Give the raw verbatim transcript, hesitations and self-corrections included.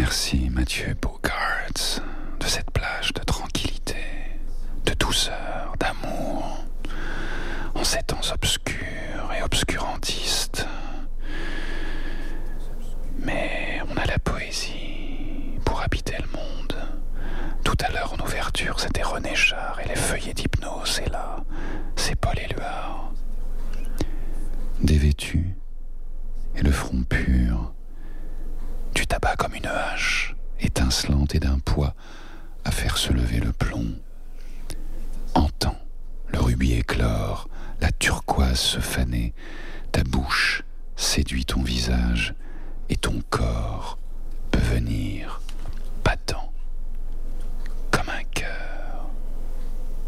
Merci Mathieu Bogarts de cette plage de tranquillité, de douceur, d'amour, en ces temps obscurs et obscurantistes. Mais on a la poésie pour habiter le monde. Tout à l'heure en ouverture, c'était René Char et les feuillets d'hypnose, et là, c'est Paul Éluard. Dévêtu et le front pur, du tabac comme une hache, étincelante et d'un poids à faire se lever le plomb. Entends le rubis éclore, la turquoise se faner, ta bouche séduit ton visage et ton corps peut venir